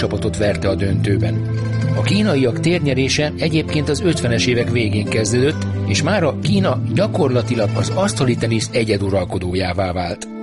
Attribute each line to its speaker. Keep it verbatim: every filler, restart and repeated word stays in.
Speaker 1: csapatot verte a döntőben. A kínaiak térnyerése egyébként az ötvenes évek végén kezdődött, és mára Kína gyakorlatilag az asztali tenisz egyeduralkodójává vált.